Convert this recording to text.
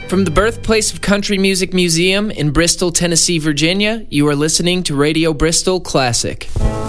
From the birthplace of Country Music Museum in Bristol, Tennessee, Virginia, you are listening to Radio Bristol Classic.